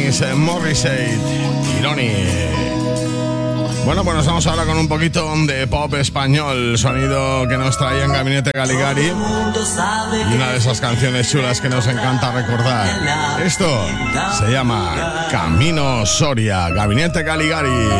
Alanis Morissette, Ironi. Bueno, pues nos vamos ahora con un poquito de pop español, sonido que nos traía en Gabinete Caligari y una de esas canciones chulas que nos encanta recordar. Esto se llama Camino Soria, Gabinete Caligari.